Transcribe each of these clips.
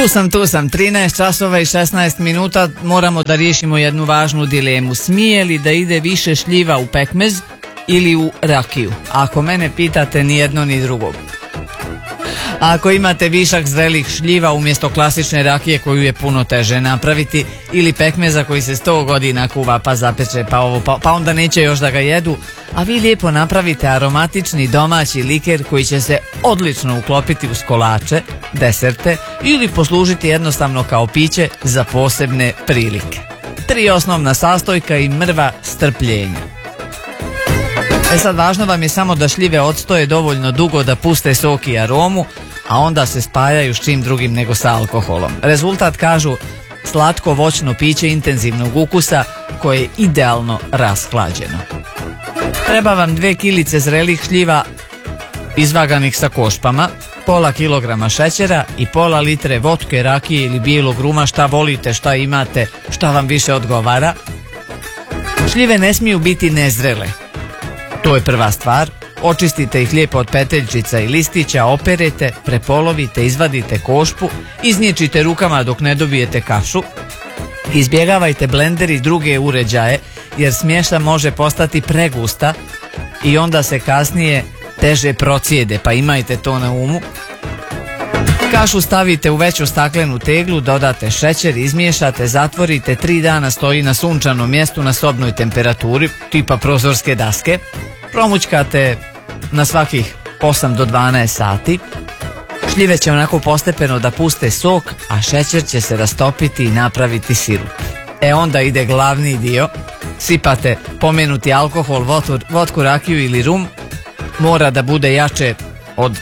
Tu sam, 13 časova i 16 minuta, moramo da riješimo jednu važnu dilemu. Smije li da ide više šljiva u pekmez ili u rakiju? Ako mene pitate, ni jedno ni drugo. Ako imate višak zrelih šljiva umjesto klasične rakije koju je puno teže napraviti, ili pekmeza koji se 100 godina kuva pa zapeče pa onda neće još da ga jedu, a vi lijepo napravite aromatični domaći liker koji će se odlično uklopiti uz kolače, deserte ili poslužiti jednostavno kao piće za posebne prilike. 3 osnovna sastojka i mrva strpljenja. Sad važno vam je samo da šljive odstoje dovoljno dugo da puste sok i aromu, a onda se spajaju s čim drugim nego sa alkoholom. Rezultat, kažu, slatko voćno piće intenzivnog ukusa koje je idealno rashlađeno. Treba vam 2 kilice zrelih šljiva izvaganih sa košpama, pola kilograma šećera i pola litre votke, rakije ili bijelog ruma, šta volite, šta imate, šta vam više odgovara. Šljive ne smiju biti nezrele. To je prva stvar. Očistite ih lijepo od peteljčica i listića, operete, prepolovite, izvadite košpu, izniječite rukama dok ne dobijete kašu. Izbjegavajte blender i druge uređaje jer smjesa može postati pregusta i onda se kasnije teže procijede, pa imajte to na umu. Kašu stavite u veću staklenu teglu, dodate šećer, izmiješate, zatvorite, 3 dana stoji na sunčanom mjestu na sobnoj temperaturi, tipa prozorske daske. Promućkate na svakih 8 do 12 sati. Šljive će onako postepeno da puste sok, a šećer će se rastopiti i napraviti sirup. Onda ide glavni dio. Sipate pomenuti alkohol, votku, rakiju ili rum. Mora da bude jače od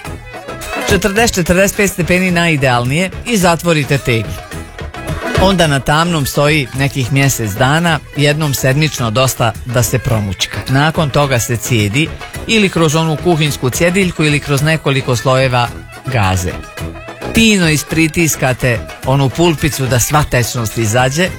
40-45 stepeni najidealnije i zatvorite teglu. Onda na tamnom stoji nekih mjesec dana, jednom sedmično dosta da se promućka. Nakon toga se cijedi ili kroz onu kuhinsku cjediljku ili kroz nekoliko slojeva gaze. Fino ispritiskate onu pulpicu da sva tečnost izađe.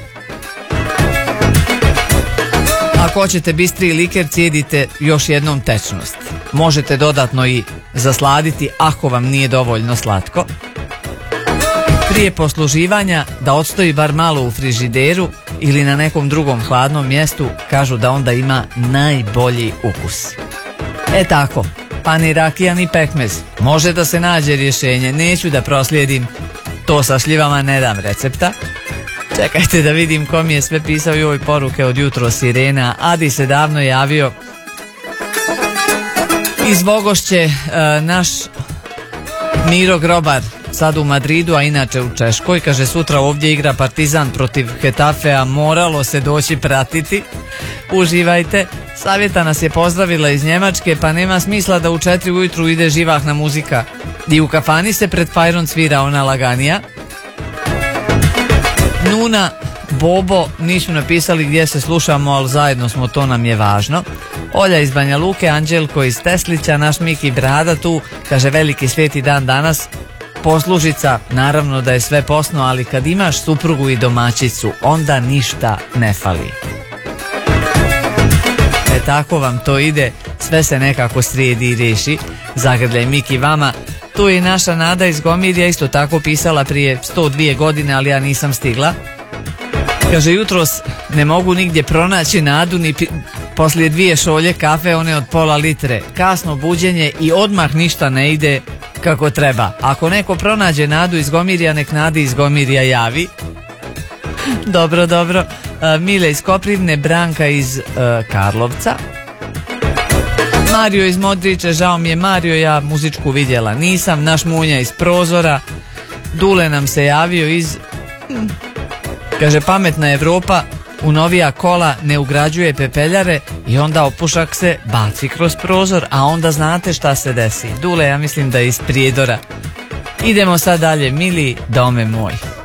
Ako hoćete bistriji liker, cijedite još jednom tečnost. Možete dodatno i zasladiti ako vam nije dovoljno slatko. Prije posluživanja da odstoji bar malo u frižideru ili na nekom drugom hladnom mjestu, kažu da onda ima najbolji ukus. Tako, pa ni rakija ni pekmez. Može da se nađe rješenje, neću da proslijedim to sa šljivama, ne dam recepta. Čekajte da vidim ko mi je sve pisao i ovoj poruke od jutro sirena. Adi se davno javio. Iz Vogošće naš Miro Grobar, sad u Madridu, a inače u Češkoj, kaže sutra ovdje igra Partizan protiv Hetafea, moralo se doći pratiti. Uživajte. Savjeta nas je pozdravila iz Njemačke, pa nema smisla da u 4 ujutru ide živahna muzika. I u kafani se pred fajrom svira ona laganija. Nuna, Bobo nisu napisali gdje se slušamo, ali zajedno smo, to nam je važno. Olja iz Banja Luke, Anđelko iz Teslića, naš Miki Brada tu, kaže veliki sveti dan danas. Poslužica, naravno da je sve posno, ali kad imaš suprugu i domaćicu, onda ništa ne fali. Tako vam to ide, sve se nekako srijedi i riješi. Zagrljaj Miki vama. Tu je i naša Nada iz Gomirja, isto tako pisala prije 102 godine, ali ja nisam stigla. Kaže, jutros ne mogu nigdje pronaći Nadu ni poslije 2 šolje kafe, one od pola litre. Kasno buđenje i odmah ništa ne ide kako treba. Ako neko pronađe Nadu iz Gomirja, nek Nadi iz Gomirja javi. Dobro. Mile iz Koprivne, Branka iz Karlovca. Mario iz Modrića, žao mi je Mario, ja muzičku vidjela nisam. Naš Munja iz Prozora. Dule nam se javio iz... Kaže, pametna Evropa u novija kola ne ugrađuje pepeljare i onda opušak se baci kroz prozor, a onda znate šta se desi. Dule, ja mislim da je iz Prijedora. Idemo sad dalje, mili dome moj.